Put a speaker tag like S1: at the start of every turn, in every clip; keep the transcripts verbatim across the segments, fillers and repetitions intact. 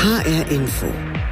S1: H R Info.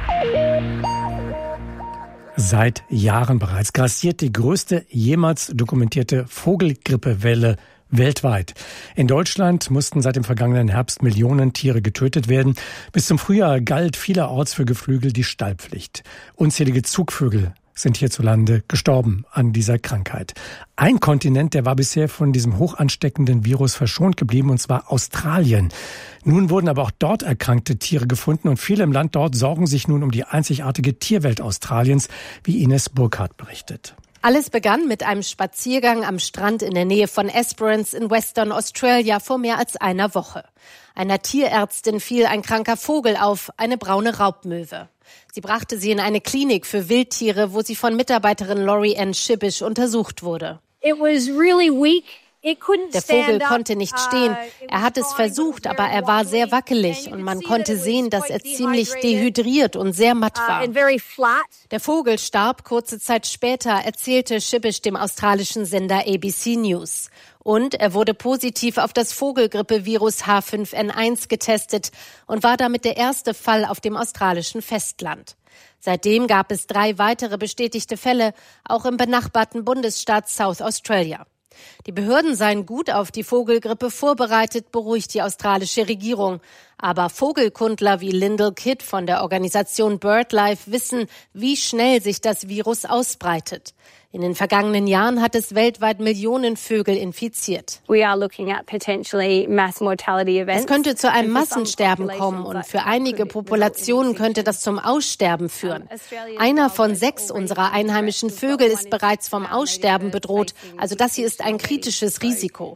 S2: Seit Jahren bereits grassiert die größte jemals dokumentierte Vogelgrippewelle weltweit. In Deutschland mussten seit dem vergangenen Herbst Millionen Tiere getötet werden. Bis zum Frühjahr galt vielerorts für Geflügel die Stallpflicht. Unzählige Zugvögel sind hierzulande gestorben an dieser Krankheit. Ein Kontinent, der war bisher von diesem hochansteckenden Virus verschont geblieben, und zwar Australien. Nun wurden aber auch dort erkrankte Tiere gefunden, und viele im Land dort sorgen sich nun um die einzigartige Tierwelt Australiens, wie Ines Burkhardt berichtet.
S3: Alles begann mit einem Spaziergang am Strand in der Nähe von Esperance in Western Australia vor mehr als einer Woche. Einer Tierärztin fiel ein kranker Vogel auf, eine braune Raubmöwe. Sie brachte sie in eine Klinik für Wildtiere, wo sie von Mitarbeiterin Laurie Ann Schibbisch untersucht wurde.
S4: It was really weak.
S3: Der Vogel konnte nicht stehen. Er hat es versucht, aber er war sehr wackelig und man konnte sehen, dass er ziemlich dehydriert und sehr matt war. Der Vogel starb kurze Zeit später, erzählte Schibbisch dem australischen Sender A B C News. Und er wurde positiv auf das Vogelgrippevirus H fünf N eins getestet und war damit der erste Fall auf dem australischen Festland. Seitdem gab es drei weitere bestätigte Fälle, auch im benachbarten Bundesstaat South Australia. Die Behörden seien gut auf die Vogelgrippe vorbereitet, beruhigt die australische Regierung. Aber Vogelkundler wie Lyndall Kidd von der Organisation BirdLife wissen, wie schnell sich das Virus ausbreitet. In den vergangenen Jahren hat es weltweit Millionen Vögel infiziert. Es könnte zu einem Massensterben kommen und für einige Populationen könnte das zum Aussterben führen. Einer von sechs unserer einheimischen Vögel ist bereits vom Aussterben bedroht. Also das hier ist ein kritisches Risiko.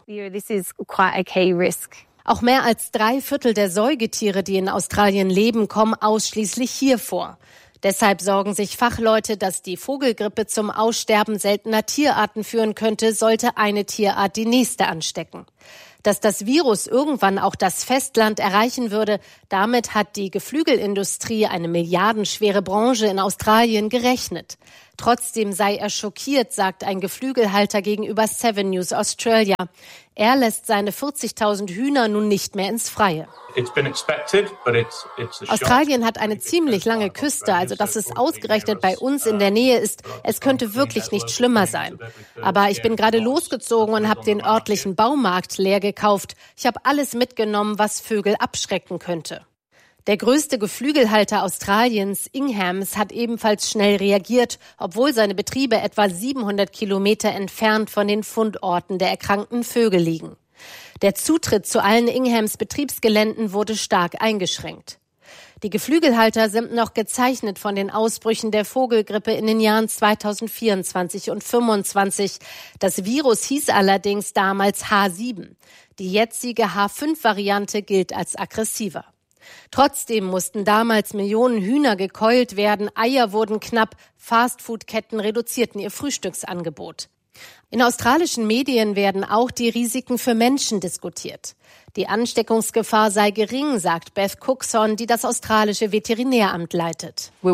S3: Auch mehr als drei Viertel der Säugetiere, die in Australien leben, kommen ausschließlich hier vor. Deshalb sorgen sich Fachleute, dass die Vogelgrippe zum Aussterben seltener Tierarten führen könnte, sollte eine Tierart die nächste anstecken. Dass das Virus irgendwann auch das Festland erreichen würde, damit hat die Geflügelindustrie, eine milliardenschwere Branche in Australien, gerechnet. Trotzdem sei er schockiert, sagt ein Geflügelhalter gegenüber Seven News Australia. Er lässt seine vierzigtausend Hühner nun nicht mehr ins Freie. Australien hat eine ziemlich lange Küste, also dass es ausgerechnet bei uns in der Nähe ist, es könnte wirklich nicht schlimmer sein. Aber ich bin gerade losgezogen und habe den örtlichen Baumarkt leer gekauft. Ich habe alles mitgenommen, was Vögel abschrecken könnte. Der größte Geflügelhalter Australiens, Inghams, hat ebenfalls schnell reagiert, obwohl seine Betriebe etwa siebenhundert Kilometer entfernt von den Fundorten der erkrankten Vögel liegen. Der Zutritt zu allen Inghams Betriebsgeländen wurde stark eingeschränkt. Die Geflügelhalter sind noch gezeichnet von den Ausbrüchen der Vogelgrippe in den Jahren zweitausendvierundzwanzig und fünfundzwanzig. Das Virus hieß allerdings damals H sieben. Die jetzige H fünf Variante gilt als aggressiver. Trotzdem mussten damals Millionen Hühner gekeult werden, Eier wurden knapp, Fastfood-Ketten reduzierten ihr Frühstücksangebot. In australischen Medien werden auch die Risiken für Menschen diskutiert. Die Ansteckungsgefahr sei gering, sagt Beth Cookson, die das australische Veterinäramt leitet. Wir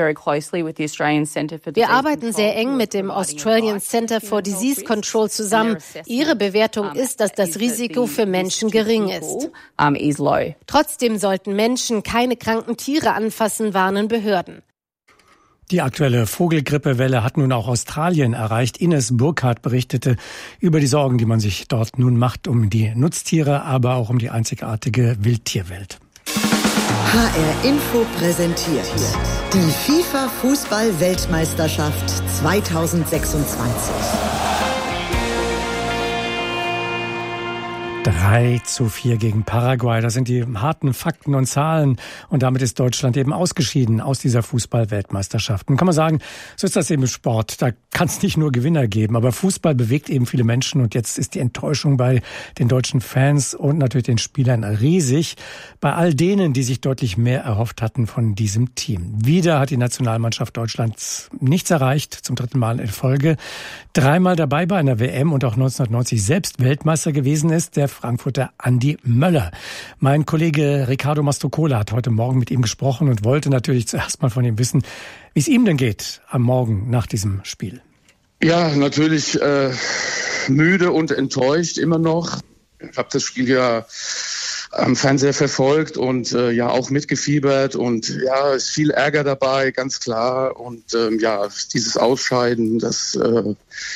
S3: arbeiten sehr eng mit dem Australian Centre for Disease Control zusammen. Ihre Bewertung ist, dass das Risiko für Menschen gering ist. Trotzdem sollten Menschen keine kranken Tiere anfassen, warnen Behörden.
S2: Die aktuelle Vogelgrippewelle hat nun auch Australien erreicht. Ines Burkhardt berichtete über die Sorgen, die man sich dort nun macht, um die Nutztiere, aber auch um die einzigartige Wildtierwelt.
S1: H R Info präsentiert die FIFA-Fußball-Weltmeisterschaft zweitausendsechsundzwanzig.
S2: drei zu vier gegen Paraguay. Das sind die harten Fakten und Zahlen. Und damit ist Deutschland eben ausgeschieden aus dieser Fußball-Weltmeisterschaft. Und kann man sagen, so ist das eben im Sport. Da kann es nicht nur Gewinner geben. Aber Fußball bewegt eben viele Menschen. Und jetzt ist die Enttäuschung bei den deutschen Fans und natürlich den Spielern riesig. Bei all denen, die sich deutlich mehr erhofft hatten von diesem Team. Wieder hat die Nationalmannschaft Deutschlands nichts erreicht. Zum dritten Mal in Folge. Dreimal dabei bei einer W M und auch neunzehnhundertneunzig selbst Weltmeister gewesen ist, der Frankfurter Andi Möller. Mein Kollege Riccardo Mastrocola hat heute Morgen mit ihm gesprochen und wollte natürlich zuerst mal von ihm wissen, wie es ihm denn geht am Morgen nach diesem Spiel.
S5: Ja, natürlich äh, müde und enttäuscht immer noch. Ich habe das Spiel ja am Fernseher verfolgt und äh, ja auch mitgefiebert und ja, ist viel Ärger dabei, ganz klar. Und ähm, ja, dieses Ausscheiden, das äh,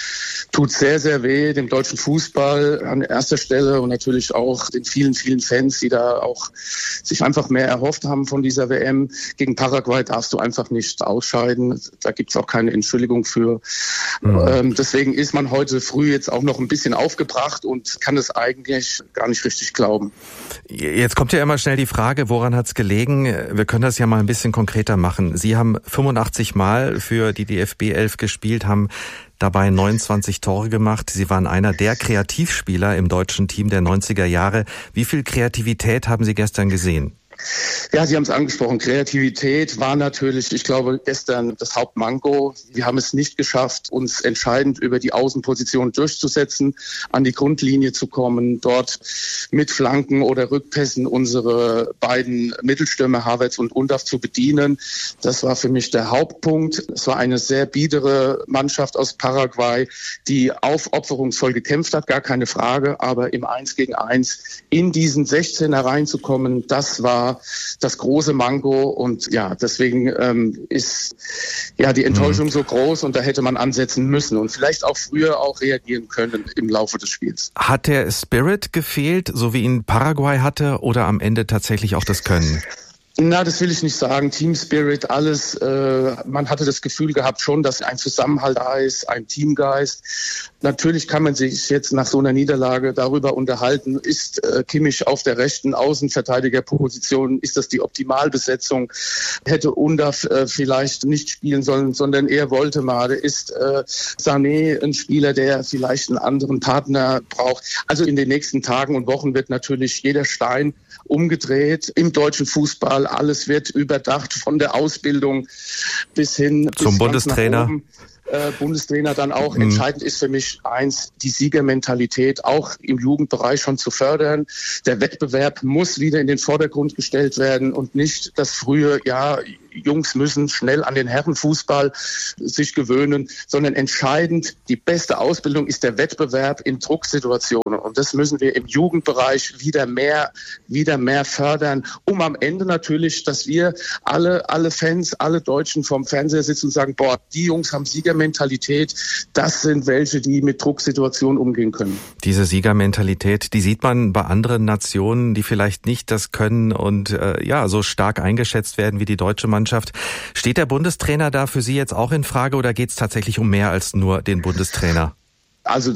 S5: tut sehr, sehr weh dem deutschen Fußball an erster Stelle und natürlich auch den vielen, vielen Fans, die da auch sich einfach mehr erhofft haben von dieser W M. Gegen Paraguay darfst du einfach nicht ausscheiden. Da gibt's auch keine Entschuldigung für. Mhm. Ähm, deswegen ist man heute früh jetzt auch noch ein bisschen aufgebracht und kann es eigentlich gar nicht richtig glauben.
S6: Jetzt kommt ja immer schnell die Frage, woran hat's gelegen? Wir können das ja mal ein bisschen konkreter machen. Sie haben fünfundachtzig Mal für die D F B elf gespielt, haben dabei neunundzwanzig Tore gemacht. Sie waren einer der Kreativspieler im deutschen Team der neunziger Jahre. Wie viel Kreativität haben Sie gestern gesehen?
S5: Ja, Sie haben es angesprochen. Kreativität war natürlich, ich glaube, gestern das Hauptmanko. Wir haben es nicht geschafft, uns entscheidend über die Außenposition durchzusetzen, an die Grundlinie zu kommen, dort mit Flanken oder Rückpässen unsere beiden Mittelstürmer Havertz und Undav zu bedienen. Das war für mich der Hauptpunkt. Es war eine sehr biedere Mannschaft aus Paraguay, die aufopferungsvoll gekämpft hat, gar keine Frage. Aber im Eins gegen Eins in diesen sechzehner reinzukommen, das war das große Manko und ja, deswegen ähm, ist ja die Enttäuschung mhm. so groß und da hätte man ansetzen müssen und vielleicht auch früher auch reagieren können im Laufe des Spiels.
S6: Hat der Spirit gefehlt, so wie ihn Paraguay hatte, oder am Ende tatsächlich auch das Können?
S5: Na, das will ich nicht sagen. Team Spirit, alles. Äh, man hatte das Gefühl gehabt schon, dass ein Zusammenhalt da ist, ein Teamgeist. Natürlich kann man sich jetzt nach so einer Niederlage darüber unterhalten, ist äh, Kimmich auf der rechten Außenverteidigerposition, ist das die Optimalbesetzung? Hätte Undav äh, vielleicht nicht spielen sollen, sondern er wollte mal. Ist äh, Sané ein Spieler, der vielleicht einen anderen Partner braucht? Also in den nächsten Tagen und Wochen wird natürlich jeder Stein umgedreht im deutschen Fußball. Alles wird überdacht, von der Ausbildung bis hin
S6: zum
S5: bis
S6: Bundestrainer.
S5: Äh, Bundestrainer dann auch. Mhm. Entscheidend ist für mich eins, die Siegermentalität auch im Jugendbereich schon zu fördern. Der Wettbewerb muss wieder in den Vordergrund gestellt werden und nicht das frühe, ja, Jungs müssen schnell an den Herrenfußball sich gewöhnen, sondern entscheidend, die beste Ausbildung ist der Wettbewerb in Drucksituationen. Und das müssen wir im Jugendbereich wieder mehr, wieder mehr fördern, um am Ende natürlich, dass wir alle, alle Fans, alle Deutschen vorm Fernseher sitzen und sagen, boah, die Jungs haben Siegermentalität, das sind welche, die mit Drucksituationen umgehen können.
S6: Diese Siegermentalität, die sieht man bei anderen Nationen, die vielleicht nicht das können und äh, ja, so stark eingeschätzt werden wie die deutsche Mannschaft. Steht der Bundestrainer da für Sie jetzt auch in Frage oder geht es tatsächlich um mehr als nur den Bundestrainer?
S5: Also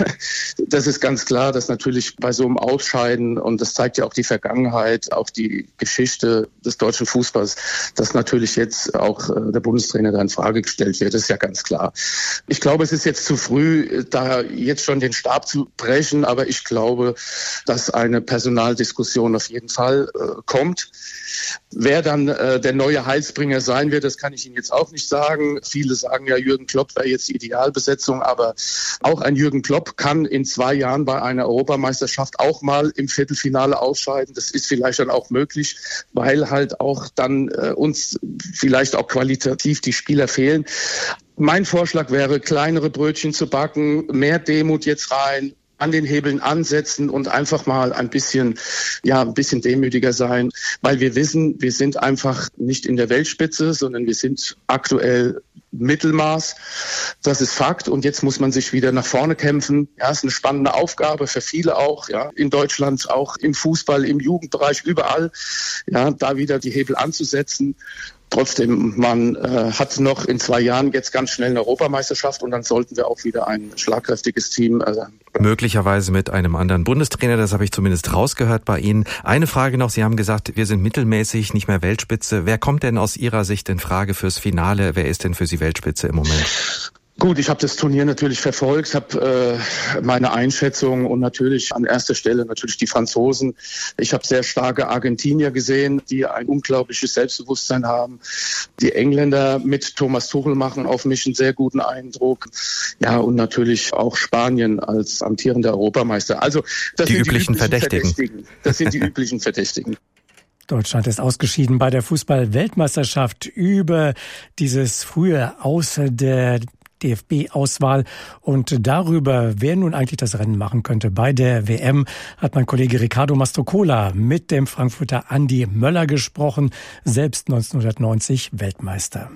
S5: das ist ganz klar, dass natürlich bei so einem Ausscheiden, und das zeigt ja auch die Vergangenheit, auch die Geschichte des deutschen Fußballs, dass natürlich jetzt auch der Bundestrainer da in Frage gestellt wird, das ist ja ganz klar. Ich glaube, es ist jetzt zu früh, da jetzt schon den Stab zu brechen, aber ich glaube, dass eine Personaldiskussion auf jeden Fall äh, kommt. Wer dann äh, der neue Heilsbringer sein wird, das kann ich Ihnen jetzt auch nicht sagen. Viele sagen ja, Jürgen Klopp wäre jetzt die Idealbesetzung, aber auch ein Jürgen Klopp kann in zwei Jahren bei einer Europameisterschaft auch mal im Viertelfinale ausscheiden. Das ist vielleicht dann auch möglich, weil halt auch dann äh, uns vielleicht auch qualitativ die Spieler fehlen. Mein Vorschlag wäre, kleinere Brötchen zu backen, mehr Demut jetzt rein, an den Hebeln ansetzen und einfach mal ein bisschen, ja, ein bisschen demütiger sein, weil wir wissen, wir sind einfach nicht in der Weltspitze, sondern wir sind aktuell Mittelmaß. Das ist Fakt und jetzt muss man sich wieder nach vorne kämpfen. Ja, ist eine spannende Aufgabe für viele auch, ja, in Deutschland, auch im Fußball, im Jugendbereich, überall, ja, da wieder die Hebel anzusetzen. Trotzdem, man äh, hat noch in zwei Jahren jetzt ganz schnell eine Europameisterschaft und dann sollten wir auch wieder ein schlagkräftiges Team. Äh,
S6: Möglicherweise mit einem anderen Bundestrainer, das habe ich zumindest rausgehört bei Ihnen. Eine Frage noch, Sie haben gesagt, wir sind mittelmäßig, nicht mehr Weltspitze. Wer kommt denn aus Ihrer Sicht in Frage fürs Finale? Wer ist denn für Sie Weltspitze im Moment?
S5: Gut, ich habe das Turnier natürlich verfolgt, habe äh, meine Einschätzung und natürlich an erster Stelle natürlich die Franzosen. Ich habe sehr starke Argentinier gesehen, die ein unglaubliches Selbstbewusstsein haben. Die Engländer mit Thomas Tuchel machen auf mich einen sehr guten Eindruck. Ja, und natürlich auch Spanien als amtierender Europameister. Also das
S6: die
S5: sind
S6: üblichen,
S5: die üblichen
S6: Verdächtigen.
S5: Verdächtigen. Das sind die üblichen Verdächtigen.
S2: Deutschland ist ausgeschieden bei der Fußball-Weltmeisterschaft über dieses frühe Aus der D F B-Auswahl. Und darüber, wer nun eigentlich das Rennen machen könnte bei der W M, hat mein Kollege Riccardo Mastrocola mit dem Frankfurter Andi Möller gesprochen, selbst neunzehnhundertneunzig Weltmeister.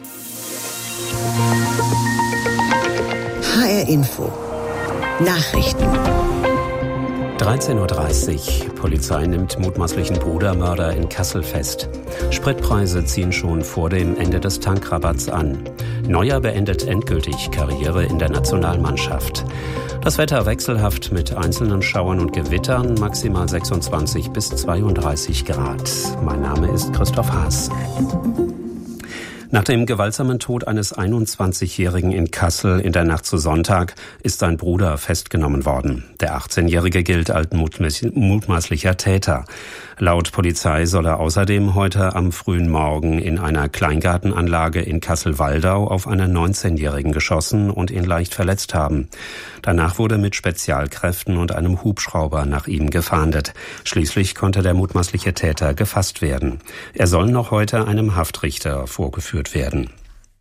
S1: H R Info Nachrichten.
S7: dreizehn Uhr dreißig. Polizei nimmt mutmaßlichen Brudermörder in Kassel fest. Spritpreise ziehen schon vor dem Ende des Tankrabatts an. Neuer beendet endgültig Karriere in der Nationalmannschaft. Das Wetter wechselhaft mit einzelnen Schauern und Gewittern, maximal sechsundzwanzig bis zweiunddreißig Grad. Mein Name ist Christoph Haas. Nach dem gewaltsamen Tod eines einundzwanzigjährigen in Kassel in der Nacht zu Sonntag ist sein Bruder festgenommen worden. Der achtzehnjährige gilt als mutmaßlicher Täter. Laut Polizei soll er außerdem heute am frühen Morgen in einer Kleingartenanlage in Kassel-Waldau auf einen neunzehnjährigen geschossen und ihn leicht verletzt haben. Danach wurde mit Spezialkräften und einem Hubschrauber nach ihm gefahndet. Schließlich konnte der mutmaßliche Täter gefasst werden. Er soll noch heute einem Haftrichter vorgeführt werden.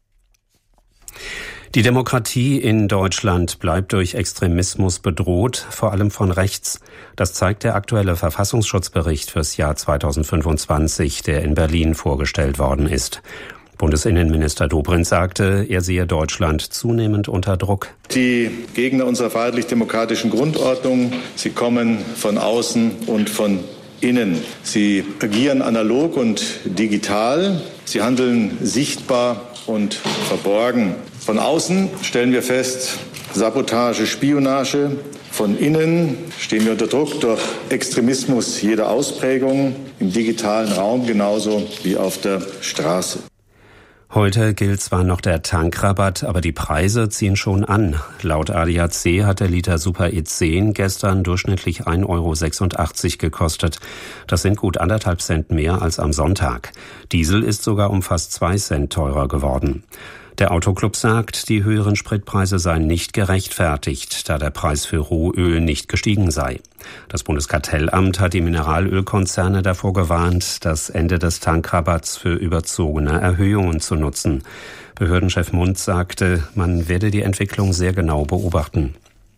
S7: Die Demokratie in Deutschland bleibt durch Extremismus bedroht, vor allem von rechts. Das zeigt der aktuelle Verfassungsschutzbericht fürs Jahr zweitausendfünfundzwanzig, der in Berlin vorgestellt worden ist. Bundesinnenminister Dobrindt sagte, er sehe Deutschland zunehmend unter Druck.
S8: Die Gegner unserer freiheitlich-demokratischen Grundordnung, sie kommen von außen und von innen. Sie agieren analog und digital. Sie handeln sichtbar und verborgen. Von außen stellen wir fest, Sabotage, Spionage. Von innen stehen wir unter Druck durch Extremismus jeder Ausprägung, im digitalen Raum genauso wie auf der Straße.
S7: Heute gilt zwar noch der Tankrabatt, aber die Preise ziehen schon an. Laut A D A C hat der Liter Super E zehn gestern durchschnittlich ein Euro sechsundachtzig gekostet. Das sind gut anderthalb Cent mehr als am Sonntag. Diesel ist sogar um fast zwei Cent teurer geworden. Der Autoclub sagt, die höheren Spritpreise seien nicht gerechtfertigt, da der Preis für Rohöl nicht gestiegen sei. Das Bundeskartellamt hat die Mineralölkonzerne davor gewarnt, das Ende des Tankrabatts für überzogene Erhöhungen zu nutzen. Behördenchef Munz sagte, man werde die Entwicklung sehr genau beobachten.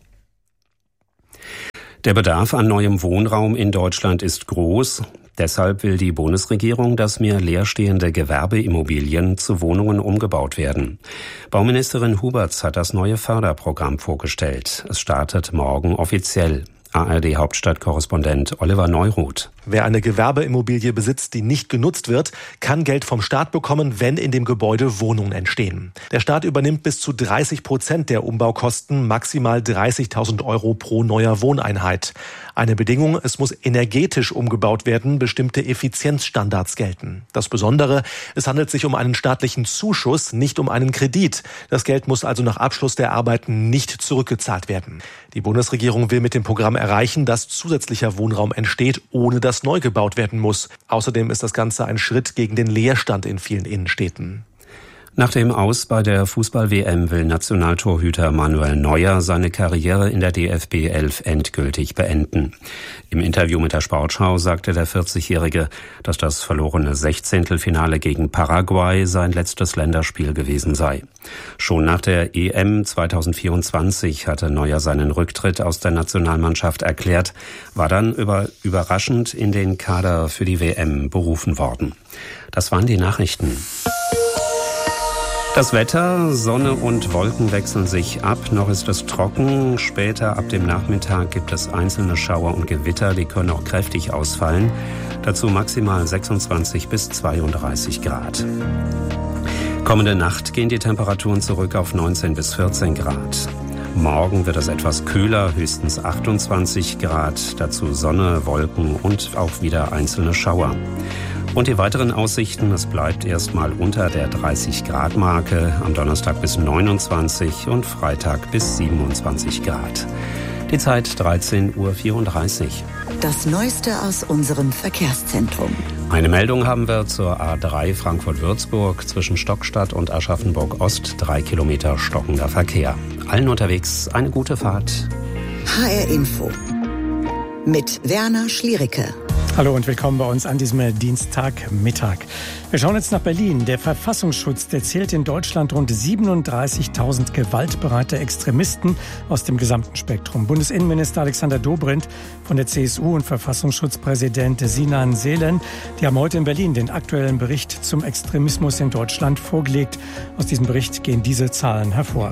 S7: Der Bedarf an neuem Wohnraum in Deutschland ist groß. Deshalb will die Bundesregierung, dass mehr leerstehende Gewerbeimmobilien zu Wohnungen umgebaut werden. Bauministerin Huberts hat das neue Förderprogramm vorgestellt. Es startet morgen offiziell. A R D-Hauptstadtkorrespondent Oliver Neuroth.
S9: Wer eine Gewerbeimmobilie besitzt, die nicht genutzt wird, kann Geld vom Staat bekommen, wenn in dem Gebäude Wohnungen entstehen. Der Staat übernimmt bis zu dreißig Prozent der Umbaukosten, maximal dreißigtausend Euro pro neuer Wohneinheit. Eine Bedingung, es muss energetisch umgebaut werden, bestimmte Effizienzstandards gelten. Das Besondere, es handelt sich um einen staatlichen Zuschuss, nicht um einen Kredit. Das Geld muss also nach Abschluss der Arbeiten nicht zurückgezahlt werden. Die Bundesregierung will mit dem Programm erreichen, dass zusätzlicher Wohnraum entsteht, ohne dass neu gebaut werden muss. Außerdem ist das Ganze ein Schritt gegen den Leerstand in vielen Innenstädten.
S7: Nach dem Aus bei der Fußball-W M will Nationaltorhüter Manuel Neuer seine Karriere in der D F B elf endgültig beenden. Im Interview mit der Sportschau sagte der vierzigjährige, dass das verlorene Sechzehntelfinale gegen Paraguay sein letztes Länderspiel gewesen sei. Schon nach der E M zweitausendvierundzwanzig hatte Neuer seinen Rücktritt aus der Nationalmannschaft erklärt, war dann über, überraschend in den Kader für die W M berufen worden. Das waren die Nachrichten. Das Wetter, Sonne und Wolken wechseln sich ab. Noch ist es trocken. Später ab dem Nachmittag gibt es einzelne Schauer und Gewitter, die können auch kräftig ausfallen. Dazu maximal sechsundzwanzig bis zweiunddreißig Grad. Kommende Nacht gehen die Temperaturen zurück auf neunzehn bis vierzehn Grad. Morgen wird es etwas kühler, höchstens achtundzwanzig Grad. Dazu Sonne, Wolken und auch wieder einzelne Schauer. Und die weiteren Aussichten, es bleibt erstmal unter der dreißig Grad Marke, am Donnerstag bis neunundzwanzig und Freitag bis siebenundzwanzig Grad. Die Zeit dreizehn Uhr vierunddreißig.
S1: Das Neueste aus unserem Verkehrszentrum.
S7: Eine Meldung haben wir zur A drei Frankfurt-Würzburg zwischen Stockstadt und Aschaffenburg-Ost. Drei Kilometer stockender Verkehr. Allen unterwegs eine gute Fahrt.
S1: H R Info mit Werner Schliericke.
S2: Hallo und willkommen bei uns an diesem Dienstagmittag. Wir schauen jetzt nach Berlin. Der Verfassungsschutz, der zählt in Deutschland rund siebenunddreißigtausend gewaltbereite Extremisten aus dem gesamten Spektrum. Bundesinnenminister Alexander Dobrindt von der C S U und Verfassungsschutzpräsident Sinan Selen, die haben heute in Berlin den aktuellen Bericht zum Extremismus in Deutschland vorgelegt. Aus diesem Bericht gehen diese Zahlen hervor.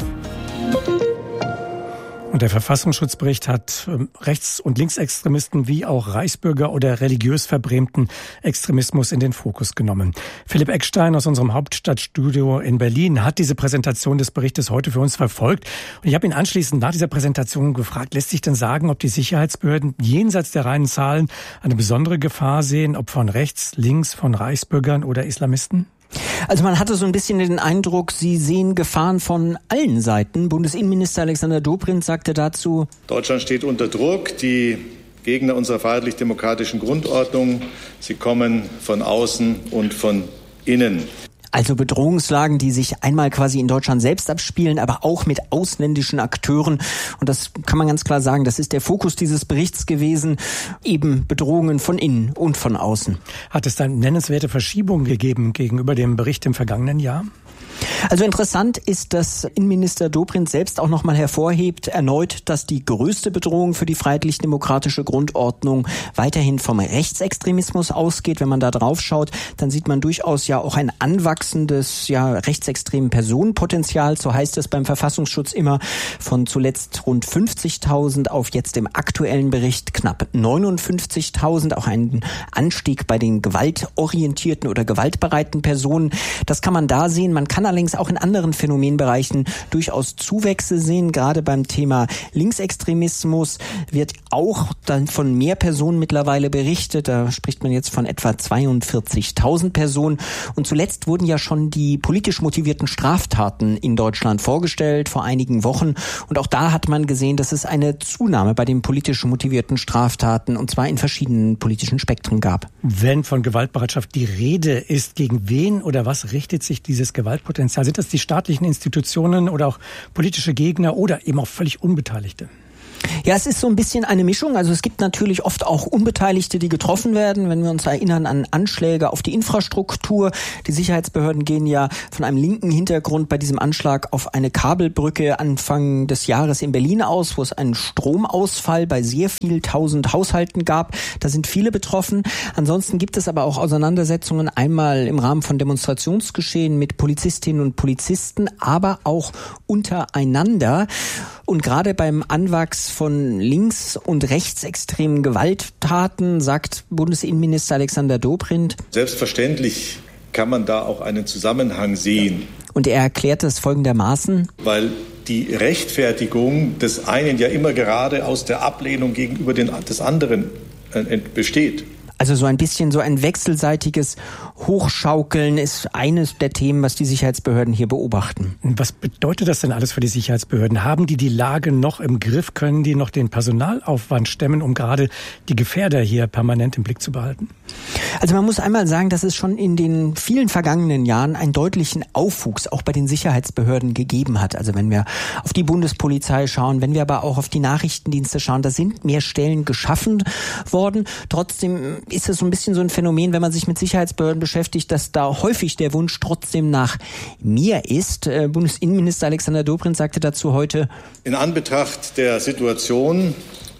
S2: Und der Verfassungsschutzbericht hat Rechts- und Linksextremisten wie auch Reichsbürger oder religiös verbrämten Extremismus in den Fokus genommen. Philipp Eckstein aus unserem Hauptstadtstudio in Berlin hat diese Präsentation des Berichtes heute für uns verfolgt. Und ich habe ihn anschließend nach dieser Präsentation gefragt, lässt sich denn sagen, ob die Sicherheitsbehörden jenseits der reinen Zahlen eine besondere Gefahr sehen, ob von rechts, links, von Reichsbürgern oder Islamisten?
S10: Also man hatte so ein bisschen den Eindruck, sie sehen Gefahren von allen Seiten. Bundesinnenminister Alexander Dobrindt sagte dazu:
S8: Deutschland steht unter Druck. Die Gegner unserer freiheitlich-demokratischen Grundordnung, sie kommen von außen und von innen.
S10: Also Bedrohungslagen, die sich einmal quasi in Deutschland selbst abspielen, aber auch mit ausländischen Akteuren. Und das kann man ganz klar sagen, das ist der Fokus dieses Berichts gewesen. Eben Bedrohungen von innen und von außen.
S2: Hat es dann nennenswerte Verschiebungen gegeben gegenüber dem Bericht im vergangenen Jahr?
S10: Also interessant ist, dass Innenminister Dobrindt selbst auch nochmal hervorhebt, erneut, dass die größte Bedrohung für die freiheitlich-demokratische Grundordnung weiterhin vom Rechtsextremismus ausgeht. Wenn man da drauf schaut, dann sieht man durchaus ja auch ein anwachsendes, ja, rechtsextremen Personenpotenzial. So heißt es beim Verfassungsschutz immer, von zuletzt rund fünfzigtausend auf jetzt im aktuellen Bericht knapp neunundfünfzigtausend. Auch ein Anstieg bei den gewaltorientierten oder gewaltbereiten Personen. Das kann man da sehen. Man kann allerdings auch in anderen Phänomenbereichen durchaus Zuwächse sehen. Gerade beim Thema Linksextremismus wird auch dann von mehr Personen mittlerweile berichtet. Da spricht man jetzt von etwa zweiundvierzigtausend Personen. Und zuletzt wurden ja schon die politisch motivierten Straftaten in Deutschland vorgestellt vor einigen Wochen. Und auch da hat man gesehen, dass es eine Zunahme bei den politisch motivierten Straftaten, und zwar in verschiedenen politischen Spektren, gab.
S2: Wenn von Gewaltbereitschaft die Rede ist, gegen wen oder was richtet sich dieses Gewaltpotenzial? Sind das die staatlichen Institutionen oder auch politische Gegner oder eben auch völlig Unbeteiligte?
S10: Ja, es ist so ein bisschen eine Mischung. Also es gibt natürlich oft auch Unbeteiligte, die getroffen werden. Wenn wir uns erinnern an Anschläge auf die Infrastruktur. Die Sicherheitsbehörden gehen ja von einem linken Hintergrund bei diesem Anschlag auf eine Kabelbrücke Anfang des Jahres in Berlin aus, wo es einen Stromausfall bei sehr viel tausend Haushalten gab. Da sind viele betroffen. Ansonsten gibt es aber auch Auseinandersetzungen, einmal im Rahmen von Demonstrationsgeschehen mit Polizistinnen und Polizisten, aber auch untereinander. Und gerade beim Anwachs von links- und rechtsextremen Gewalttaten sagt Bundesinnenminister Alexander Dobrindt:
S8: Selbstverständlich kann man da auch einen Zusammenhang sehen.
S10: Und er erklärt es folgendermaßen:
S8: Weil die Rechtfertigung des einen ja immer gerade aus der Ablehnung gegenüber den, des anderen äh, besteht.
S10: Also so ein bisschen so ein wechselseitiges Hochschaukeln ist eines der Themen, was die Sicherheitsbehörden hier beobachten.
S2: Was bedeutet das denn alles für die Sicherheitsbehörden? Haben die die Lage noch im Griff? Können die noch den Personalaufwand stemmen, um gerade die Gefährder hier permanent im Blick zu behalten?
S10: Also man muss einmal sagen, dass es schon in den vielen vergangenen Jahren einen deutlichen Aufwuchs auch bei den Sicherheitsbehörden gegeben hat. Also wenn wir auf die Bundespolizei schauen, wenn wir aber auch auf die Nachrichtendienste schauen, da sind mehr Stellen geschaffen worden. Trotzdem ist es so ein bisschen so ein Phänomen, wenn man sich mit Sicherheitsbehörden beschäftigt, dass da häufig der Wunsch trotzdem nach mehr ist. Bundesinnenminister Alexander Dobrindt sagte dazu heute:
S8: In Anbetracht der Situation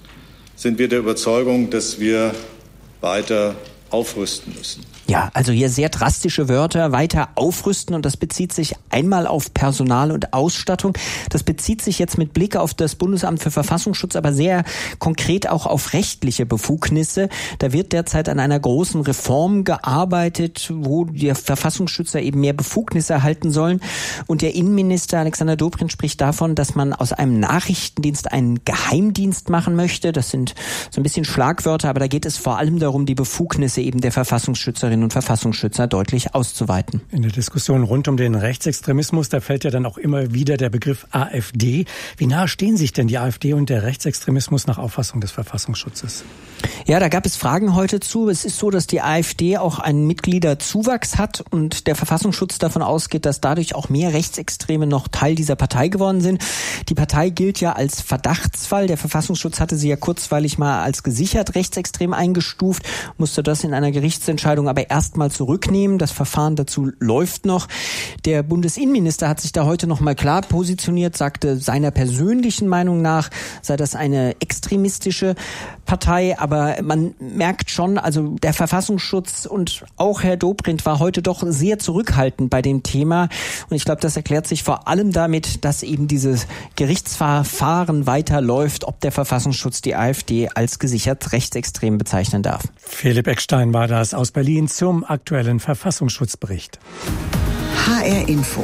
S8: sind wir der Überzeugung, dass wir weiter aufrüsten müssen.
S10: Ja, also hier sehr drastische Wörter, weiter aufrüsten, und das bezieht sich einmal auf Personal und Ausstattung. Das bezieht sich jetzt mit Blick auf das Bundesamt für Verfassungsschutz aber sehr konkret auch auf rechtliche Befugnisse. Da wird derzeit an einer großen Reform gearbeitet, wo die Verfassungsschützer eben mehr Befugnisse erhalten sollen. Und der Innenminister Alexander Dobrindt spricht davon, dass man aus einem Nachrichtendienst einen Geheimdienst machen möchte. Das sind so ein bisschen Schlagwörter, aber da geht es vor allem darum, die Befugnisse Ergebnisse eben der Verfassungsschützerinnen und Verfassungsschützer deutlich auszuweiten.
S2: In der Diskussion rund um den Rechtsextremismus, da fällt ja dann auch immer wieder der Begriff AfD. Wie nahe stehen sich denn die AfD und der Rechtsextremismus nach Auffassung des Verfassungsschutzes?
S10: Ja, da gab es Fragen heute zu. Es ist so, dass die AfD auch einen Mitgliederzuwachs hat und der Verfassungsschutz davon ausgeht, dass dadurch auch mehr Rechtsextreme noch Teil dieser Partei geworden sind. Die Partei gilt ja als Verdachtsfall. Der Verfassungsschutz hatte sie ja kurzweilig mal als gesichert rechtsextrem eingestuft, musste das in einer Gerichtsentscheidung aber erstmal zurücknehmen. Das Verfahren dazu läuft noch. Der Bundesinnenminister hat sich da heute noch mal klar positioniert, sagte, seiner persönlichen Meinung nach sei das eine extremistische Partei, aber man merkt schon, also der Verfassungsschutz und auch Herr Dobrindt war heute doch sehr zurückhaltend bei dem Thema und ich glaube, das erklärt sich vor allem damit, dass eben dieses Gerichtsverfahren weiterläuft, ob der Verfassungsschutz die AfD als gesichert rechtsextrem bezeichnen darf.
S2: Philipp Eckstein war das aus Berlin zum aktuellen Verfassungsschutzbericht.
S1: H R Info.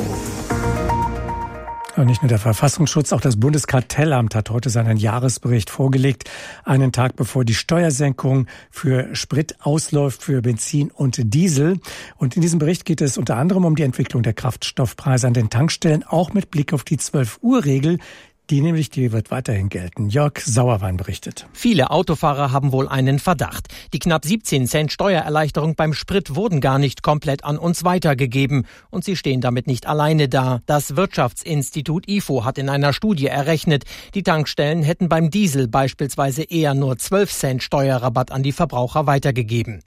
S2: Und nicht nur der Verfassungsschutz, auch das Bundeskartellamt hat heute seinen Jahresbericht vorgelegt, einen Tag bevor die Steuersenkung für Sprit ausläuft, für Benzin und Diesel. Und in diesem Bericht geht es unter anderem um die Entwicklung der Kraftstoffpreise an den Tankstellen, auch mit Blick auf die zwölf-Uhr-Regel. Die nämlich, die wird weiterhin gelten. Jörg Sauerwein berichtet.
S11: Viele Autofahrer haben wohl einen Verdacht. Die knapp siebzehn Cent Steuererleichterung beim Sprit wurden gar nicht komplett an uns weitergegeben. Und sie stehen damit nicht alleine da. Das Wirtschaftsinstitut I F O hat in einer Studie errechnet, die Tankstellen hätten beim Diesel beispielsweise eher nur zwölf Cent Steuerrabatt an die Verbraucher weitergegeben.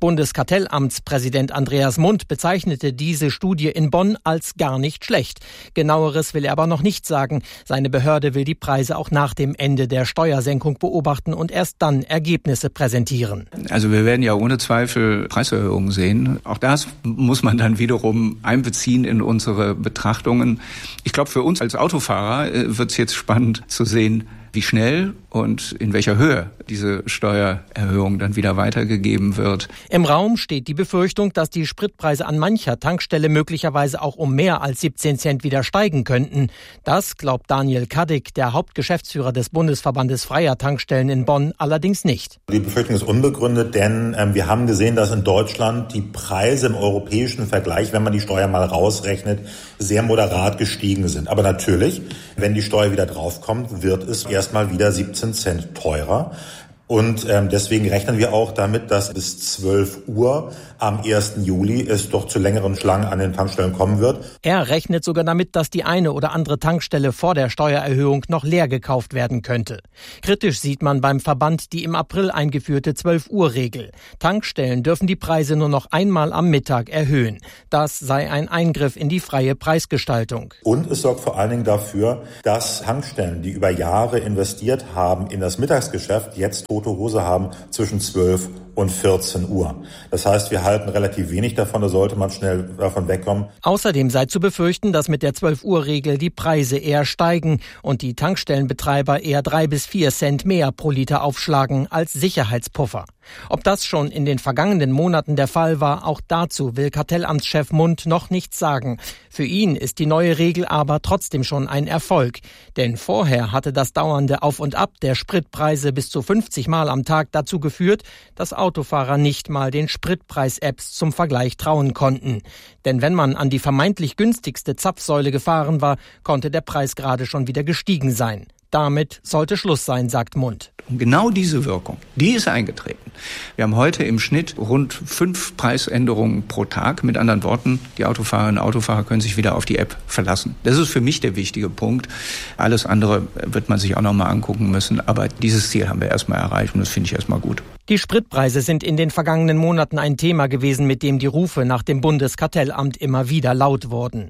S11: Bundeskartellamtspräsident Andreas Mundt bezeichnete diese Studie in Bonn als gar nicht schlecht. Genaueres will er aber noch nicht sagen. Seine Behörde Die Behörde will die Preise auch nach dem Ende der Steuersenkung beobachten und erst dann Ergebnisse präsentieren.
S12: Also wir werden ja ohne Zweifel Preiserhöhungen sehen. Auch das muss man dann wiederum einbeziehen in unsere Betrachtungen. Ich glaube, für uns als Autofahrer wird es jetzt spannend zu sehen, wie schnell und in welcher Höhe diese Steuererhöhung dann wieder weitergegeben wird.
S11: Im Raum steht die Befürchtung, dass die Spritpreise an mancher Tankstelle möglicherweise auch um mehr als siebzehn Cent wieder steigen könnten. Das glaubt Daniel Kadek, der Hauptgeschäftsführer des Bundesverbandes freier Tankstellen in Bonn, allerdings nicht.
S13: Die Befürchtung ist unbegründet, denn äh, wir haben gesehen, dass in Deutschland die Preise im europäischen Vergleich, wenn man die Steuer mal rausrechnet, sehr moderat gestiegen sind. Aber natürlich, wenn die Steuer wieder draufkommt, wird es erstmal wieder siebzehn Cent teurer. Und ähm, deswegen rechnen wir auch damit, dass bis zwölf Uhr am ersten Juli es doch zu längeren Schlangen an den Tankstellen kommen wird.
S11: Er rechnet sogar damit, dass die eine oder andere Tankstelle vor der Steuererhöhung noch leer gekauft werden könnte. Kritisch sieht man beim Verband die im April eingeführte zwölf-Uhr-Regel. Tankstellen dürfen die Preise nur noch einmal am Mittag erhöhen. Das sei ein Eingriff in die freie Preisgestaltung.
S13: Und es sorgt vor allen Dingen dafür, dass Tankstellen, die über Jahre investiert haben in das Mittagsgeschäft, jetzt tote Hose haben zwischen zwölf und vierzehn Uhr. Das heißt, wir halten relativ wenig davon, da sollte man schnell davon wegkommen.
S11: Außerdem sei zu befürchten, dass mit der zwölf-Uhr-Regel die Preise eher steigen und die Tankstellenbetreiber eher drei bis vier Cent mehr pro Liter aufschlagen als Sicherheitspuffer. Ob das schon in den vergangenen Monaten der Fall war, auch dazu will Kartellamtschef Mundt noch nichts sagen. Für ihn ist die neue Regel aber trotzdem schon ein Erfolg. Denn vorher hatte das dauernde Auf und Ab der Spritpreise bis zu fünfzig Mal am Tag dazu geführt, dass Autofahrer nicht mal den Spritpreis-Apps zum Vergleich trauen konnten. Denn wenn man an die vermeintlich günstigste Zapfsäule gefahren war, konnte der Preis gerade schon wieder gestiegen sein. Damit sollte Schluss sein, sagt Mundt.
S12: Und genau diese Wirkung, die ist eingetreten. Wir haben heute im Schnitt rund fünf Preisänderungen pro Tag. Mit anderen Worten, die Autofahrerinnen und Autofahrer können sich wieder auf die App verlassen. Das ist für mich der wichtige Punkt. Alles andere wird man sich auch noch mal angucken müssen. Aber dieses Ziel haben wir erstmal erreicht und das finde ich erstmal gut.
S11: Die Spritpreise sind in den vergangenen Monaten ein Thema gewesen, mit dem die Rufe nach dem Bundeskartellamt immer wieder laut wurden.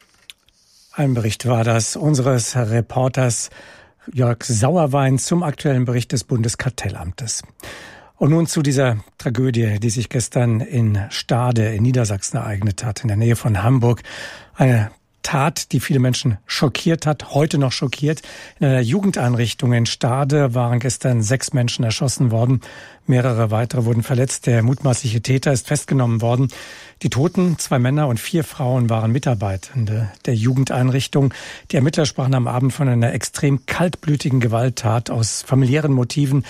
S2: Ein Bericht war das unseres Reporters Jörg Sauerwein zum aktuellen Bericht des Bundeskartellamtes. Und nun zu dieser Tragödie, die sich gestern in Stade in Niedersachsen ereignet hat, in der Nähe von Hamburg. Eine Tat, die viele Menschen schockiert hat, heute noch schockiert. In einer Jugendeinrichtung in Stade waren gestern sechs Menschen erschossen worden. Mehrere weitere wurden verletzt. Der mutmaßliche Täter ist festgenommen worden. Die Toten, zwei Männer und vier Frauen, waren Mitarbeitende der Jugendeinrichtung. Die Ermittler sprachen am Abend von einer extrem kaltblütigen Gewalttat aus familiären Motiven,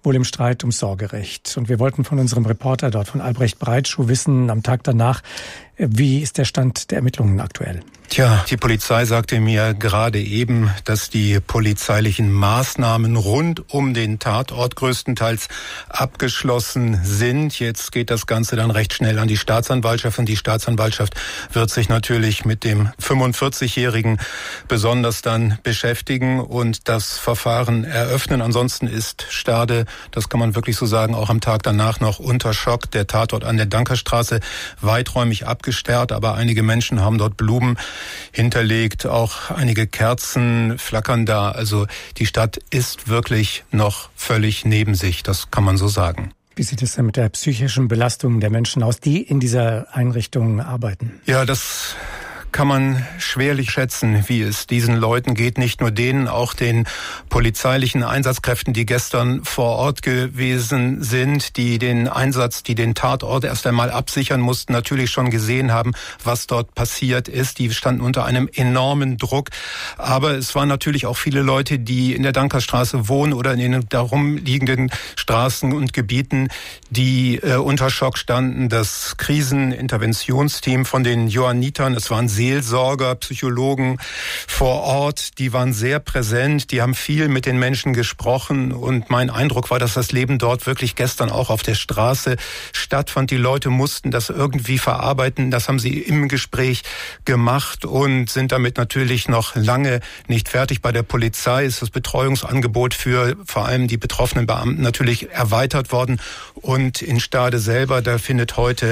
S2: wohl im Streit ums Sorgerecht. Und wir wollten von unserem Reporter dort, von Albrecht Breitschuh, wissen, am Tag danach, wie ist der Stand der Ermittlungen aktuell?
S14: Tja, die Polizei sagte mir gerade eben, dass die polizeilichen Maßnahmen rund um den Tatort größtenteils abgeschlossen sind. Jetzt geht das Ganze dann recht schnell an die Staatsanwaltschaft und die Staatsanwaltschaft wird sich natürlich mit dem fünfundvierzigjährigen besonders dann beschäftigen und das Verfahren eröffnen. Ansonsten ist Stade, das kann man wirklich so sagen, auch am Tag danach noch unter Schock. Der Tatort an der Dankerstraße weiträumig abgesperrt, aber einige Menschen haben dort Blumen hinterlegt, auch einige Kerzen flackern da. Also die Stadt ist wirklich noch völlig neben sich, das kann man so sagen.
S2: Wie sieht es denn mit der psychischen Belastung der Menschen aus, die in dieser Einrichtung arbeiten?
S14: Ja, das kann man schwerlich schätzen, wie es diesen Leuten geht, nicht nur denen, auch den polizeilichen Einsatzkräften, die gestern vor Ort gewesen sind, die den Einsatz, die den Tatort erst einmal absichern mussten, natürlich schon gesehen haben, was dort passiert ist. Die standen unter einem enormen Druck. Aber es waren natürlich auch viele Leute, die in der Dankerstraße wohnen oder in den darum liegenden Straßen und Gebieten, die äh, unter Schock standen. Das Kriseninterventionsteam von den Johannitern, es waren Seelsorger, Psychologen vor Ort, die waren sehr präsent, die haben viel mit den Menschen gesprochen und mein Eindruck war, dass das Leben dort wirklich gestern auch auf der Straße stattfand. Die Leute mussten das irgendwie verarbeiten, das haben sie im Gespräch gemacht und sind damit natürlich noch lange nicht fertig. Bei der Polizei ist das Betreuungsangebot für vor allem die betroffenen Beamten natürlich erweitert worden und in Stade selber, da findet heute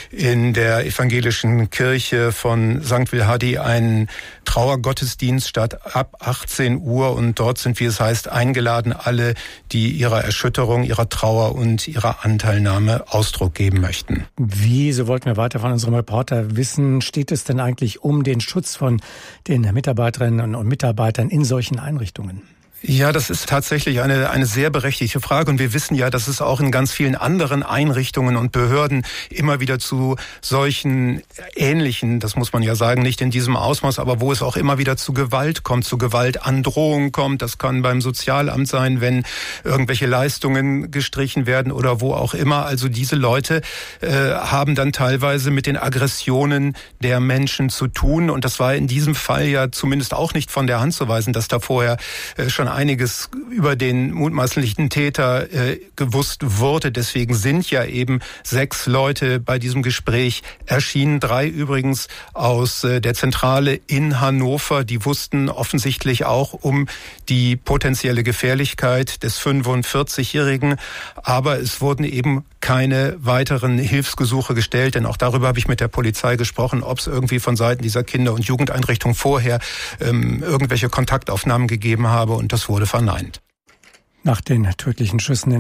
S14: in der evangelischen Kirche von Sankt Wilhadi ein Trauergottesdienst statt ab achtzehn Uhr und dort sind, wie es heißt, eingeladen alle, die ihrer Erschütterung, ihrer Trauer und ihrer Anteilnahme Ausdruck geben möchten.
S2: Wie, so wollten wir weiter von unserem Reporter wissen, steht es denn eigentlich um den Schutz von den Mitarbeiterinnen und Mitarbeitern in solchen Einrichtungen?
S14: Ja, das ist tatsächlich eine eine sehr berechtigte Frage und wir wissen ja, dass es auch in ganz vielen anderen Einrichtungen und Behörden immer wieder zu solchen ähnlichen, das muss man ja sagen, nicht in diesem Ausmaß, aber wo es auch immer wieder zu Gewalt kommt, zu Gewaltandrohung kommt. Das kann beim Sozialamt sein, wenn irgendwelche Leistungen gestrichen werden oder wo auch immer. Also diese Leute äh, haben dann teilweise mit den Aggressionen der Menschen zu tun und das war in diesem Fall ja zumindest auch nicht von der Hand zu weisen, dass da vorher äh, schon einiges über den mutmaßlichen Täter äh, gewusst wurde. Deswegen sind ja eben sechs Leute bei diesem Gespräch erschienen. Drei übrigens aus äh, der Zentrale in Hannover. Die wussten offensichtlich auch um die potenzielle Gefährlichkeit des fünfundvierzigjährigen. Aber es wurden eben keine weiteren Hilfsgesuche gestellt, denn auch darüber habe ich mit der Polizei gesprochen, ob es irgendwie von Seiten dieser Kinder- und Jugendeinrichtung vorher ähm, irgendwelche Kontaktaufnahmen gegeben habe und das wurde verneint.
S2: Nach den tödlichen Schüssen in